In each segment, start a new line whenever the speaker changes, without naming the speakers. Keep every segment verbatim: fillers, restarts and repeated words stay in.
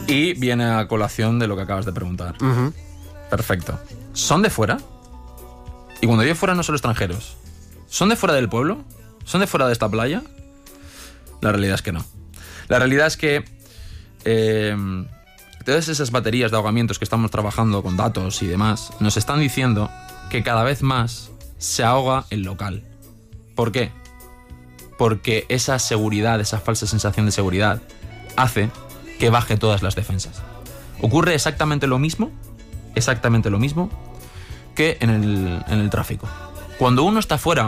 Y viene a colación de lo que acabas de preguntar.
Uh-huh.
Perfecto. ¿Son de fuera? Y cuando digo fuera no solo extranjeros. ¿Son de fuera del pueblo? ¿Son de fuera de esta playa? La realidad es que no. La realidad es que eh, todas esas baterías de ahogamientos que estamos trabajando con datos y demás nos están diciendo que cada vez más se ahoga el local. ¿Por qué? Porque esa seguridad, esa falsa sensación de seguridad hace que baje todas las defensas. Ocurre exactamente lo mismo, exactamente lo mismo que en el, en el tráfico. Cuando uno está fuera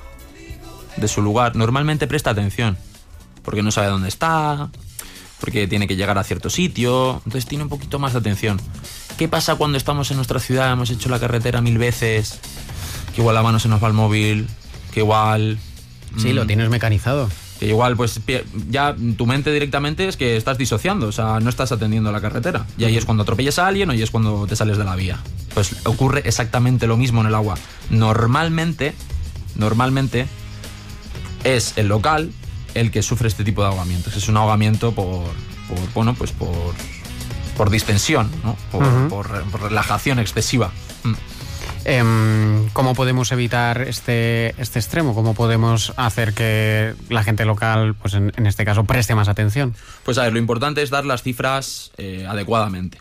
de su lugar, normalmente presta atención, porque no sabe dónde está, porque tiene que llegar a cierto sitio, entonces tiene un poquito más de atención. ¿Qué pasa cuando estamos en nuestra ciudad, hemos hecho la carretera mil veces, que igual la mano se nos va al móvil, que igual...
Sí, mmm, lo tienes mecanizado.
Que igual, pues ya tu mente directamente es que estás disociando, o sea, no estás atendiendo a la carretera. Y ahí es cuando atropellas a alguien o ahí es cuando te sales de la vía. Pues ocurre exactamente lo mismo en el agua. Normalmente, normalmente es el local el que sufre este tipo de ahogamientos. Es un ahogamiento por, por bueno, pues por, por distensión, ¿no? Por, uh-huh. por, por relajación excesiva. Mm.
Eh, ¿Cómo podemos evitar este, este extremo? ¿Cómo podemos hacer que la gente local, pues en, en este caso, preste más atención?
Pues a ver, lo importante es dar las cifras eh, adecuadamente.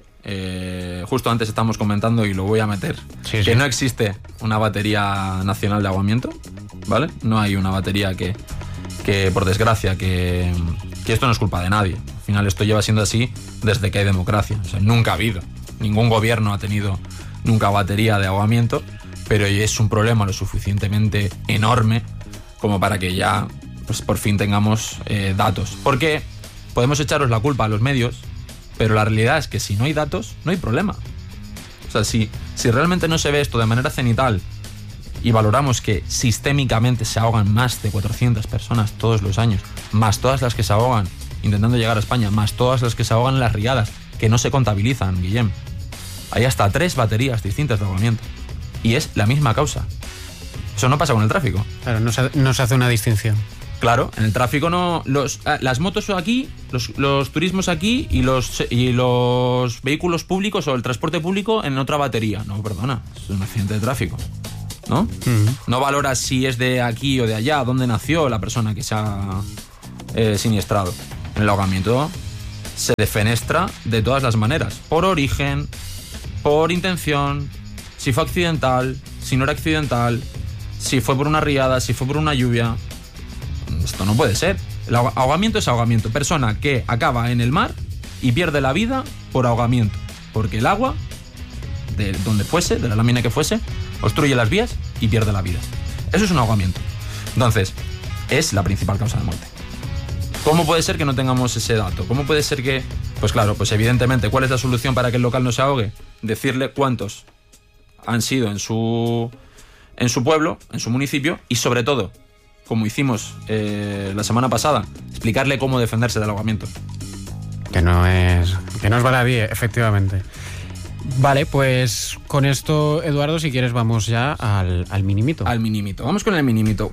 Eh, justo antes estamos comentando, y lo voy a meter,
sí,
que
sí.
no existe una batería nacional de ahogamiento, ¿vale? No hay una batería que, que por desgracia, que, que esto no es culpa de nadie. Al final esto lleva siendo así desde que hay democracia. O sea, nunca ha habido. Ningún gobierno ha tenido nunca batería de ahogamiento, pero es un problema lo suficientemente enorme como para que ya, pues, por fin tengamos eh, datos. Porque podemos echaros la culpa a los medios, pero la realidad es que si no hay datos, no hay problema. O sea, si, si realmente no se ve esto de manera cenital y valoramos que sistémicamente se ahogan más de cuatrocientas personas todos los años, más todas las que se ahogan intentando llegar a España, más todas las que se ahogan en las riadas, que no se contabilizan, Guillem. Hay hasta tres baterías distintas de ahogamiento. Y es la misma causa. Eso no pasa con el tráfico.
Claro, no se, no se hace una distinción.
Claro, en el tráfico no... Los, las motos aquí, los, los turismos aquí y los, y los vehículos públicos o el transporte público en otra batería. No, perdona, es un accidente de tráfico, ¿no? Uh-huh. No valoras si es de aquí o de allá, dónde nació la persona que se ha eh, siniestrado. En el ahogamiento se defenestra de todas las maneras. Por origen, por intención, si fue accidental, si no era accidental, si fue por una riada, si fue por una lluvia. Esto no puede ser. El ahogamiento es ahogamiento. Persona que acaba en el mar y pierde la vida por ahogamiento. Porque el agua, de donde fuese, de la lámina que fuese, obstruye las vías y pierde la vida. Eso es un ahogamiento. Entonces, es la principal causa de muerte. ¿Cómo puede ser que no tengamos ese dato? ¿Cómo puede ser que...? Pues claro, pues evidentemente, ¿cuál es la solución para que el local no se ahogue? Decirle cuántos han sido en su, en su pueblo, en su municipio, y sobre todo, como hicimos eh, la semana pasada, explicarle cómo defenderse del ahogamiento.
Que no es, que no es baladí, efectivamente. Vale, pues con esto, Eduardo, si quieres vamos ya al, al minimito.
Al minimito. Vamos con el minimito.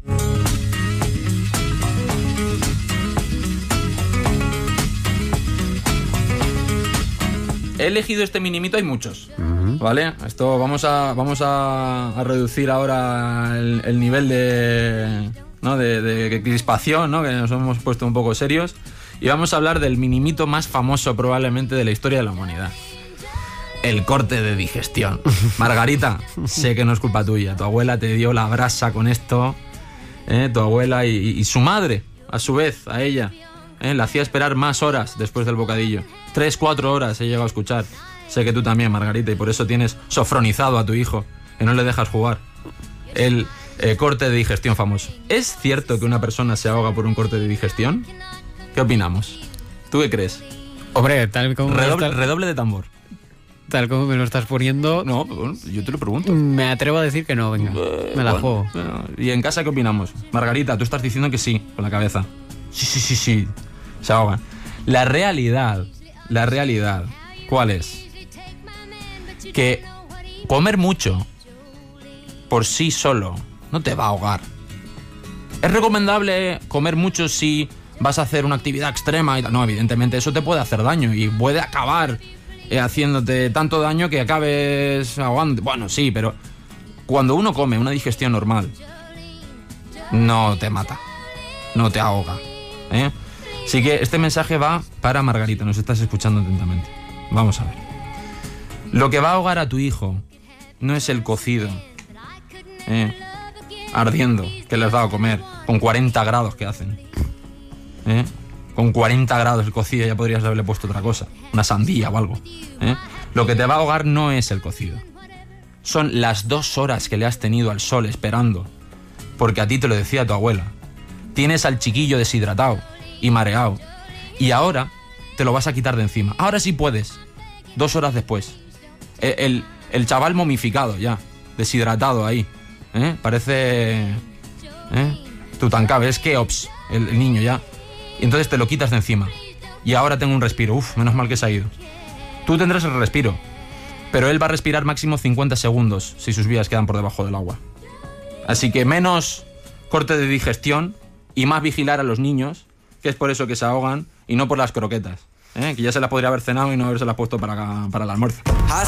He elegido este minimito, hay muchos, uh-huh. ¿vale? Esto vamos a vamos a, a reducir ahora el, el nivel de, ¿no? de, de crispación, ¿no? Que nos hemos puesto un poco serios, y vamos a hablar del minimito más famoso probablemente de la historia de la humanidad. El corte de digestión. Margarita, sé que no es culpa tuya, tu abuela te dio la brasa con esto, ¿eh? Tu abuela y, y su madre, a su vez, a ella, ¿eh? La hacía esperar más horas después del bocadillo. Tres, cuatro horas he llegado a escuchar. Sé que tú también, Margarita, y por eso tienes sofronizado a tu hijo, que no le dejas jugar. El eh, corte de digestión famoso. ¿Es cierto que una persona se ahoga por un corte de digestión? ¿Qué opinamos? ¿Tú qué crees?
Hombre, tal como...
Redoble,
estás,
redoble de tambor.
Tal como me lo estás poniendo...
No, yo te lo pregunto.
Me atrevo a decir que no, venga. Eh, me la bueno, juego.
Bueno, ¿y en casa qué opinamos? Margarita, tú estás diciendo que sí, con la cabeza. Sí, sí, sí, sí. Se ahogan. La realidad... La realidad, ¿cuál es? Que comer mucho por sí solo no te va a ahogar. Es recomendable comer mucho si vas a hacer una actividad extrema y tal. No, evidentemente eso te puede hacer daño y puede acabar eh, haciéndote tanto daño que acabes ahogando. Bueno, sí, pero cuando uno come una digestión normal, no te mata, no te ahoga, ¿eh? Así que este mensaje va para Margarita, nos estás escuchando atentamente. Vamos a ver. Lo que va a ahogar a tu hijo no es el cocido, ¿eh? ardiendo, que les has dado a comer, con cuarenta grados que hacen. ¿Eh? Con cuarenta grados el cocido ya podrías haberle puesto otra cosa, una sandía o algo. ¿Eh? Lo que te va a ahogar no es el cocido. Son las dos horas que le has tenido al sol esperando, porque a ti te lo decía tu abuela. Tienes al chiquillo deshidratado y mareado, y ahora te lo vas a quitar de encima. Ahora sí puedes, dos horas después. El, el, el chaval momificado ya, deshidratado ahí. ¿Eh? Parece... ¿Eh? Tutankamen, es Keops, el, el niño ya. Y entonces te lo quitas de encima. Y ahora tengo un respiro. Uf, menos mal que se ha ido. Tú tendrás el respiro, pero él va a respirar máximo cincuenta segundos si sus vías quedan por debajo del agua. Así que menos corte de digestión y más vigilar a los niños, que es por eso que se ahogan y no por las croquetas, ¿eh? Que ya se las podría haber cenado y no haberse las puesto para, para el almuerzo.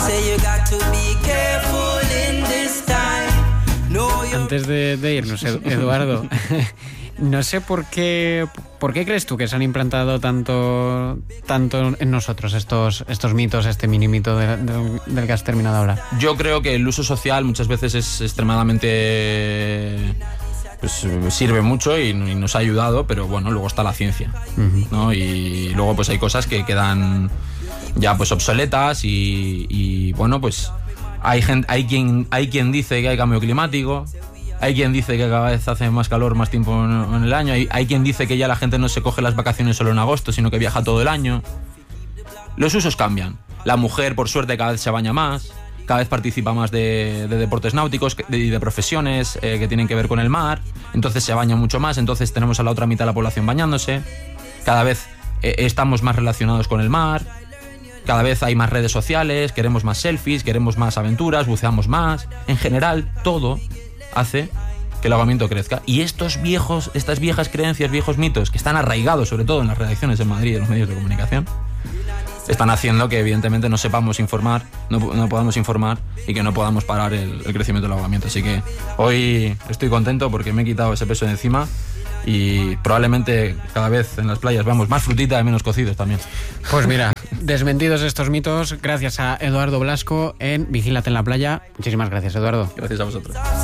Antes de, de irnos, Eduardo, no sé por qué, por qué crees tú que se han implantado tanto, tanto en nosotros estos, estos mitos, este mini mito de, de, del que has terminado de hablar.
Yo creo que el uso social muchas veces es extremadamente... Pues sirve mucho y, y nos ha ayudado, pero bueno, luego está la ciencia, uh-huh. ¿no? Y luego pues hay cosas que quedan ya pues obsoletas y, y bueno, pues hay, gente, hay, quien, hay quien dice que hay cambio climático, hay quien dice que cada vez hace más calor, más tiempo en, en el año, hay, hay quien dice que ya la gente no se coge las vacaciones solo en agosto, sino que viaja todo el año. Los usos cambian. La mujer, por suerte, cada vez se baña más, cada vez participa más de, de deportes náuticos y de, de profesiones eh, que tienen que ver con el mar, entonces se baña mucho más, entonces tenemos a la otra mitad de la población bañándose, cada vez eh, estamos más relacionados con el mar, cada vez hay más redes sociales, queremos más selfies, queremos más aventuras, buceamos más. En general, todo hace que el ahogamiento crezca. Y estos viejos, estas viejas creencias, viejos mitos, que están arraigados sobre todo en las redacciones en Madrid y en los medios de comunicación, están haciendo que evidentemente no sepamos informar, no, no podamos informar y que no podamos parar el, el crecimiento del ahogamiento. Así que hoy estoy contento porque me he quitado ese peso de encima y probablemente cada vez en las playas vamos más frutita y menos cocidos también.
Pues mira, desmentidos estos mitos, gracias a Eduardo Blasco en Vigílate en la Playa. Muchísimas gracias, Eduardo.
Gracias a vosotros.